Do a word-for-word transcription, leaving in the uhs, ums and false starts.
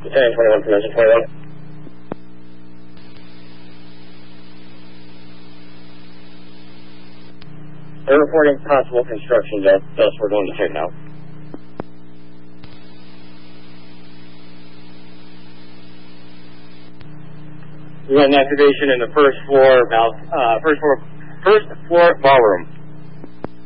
ten twenty-one, permission twenty-one. They're reporting possible construction, thus, thus we're going to check now. We got an activation in the first floor, valve, uh, first floor, first floor ballroom.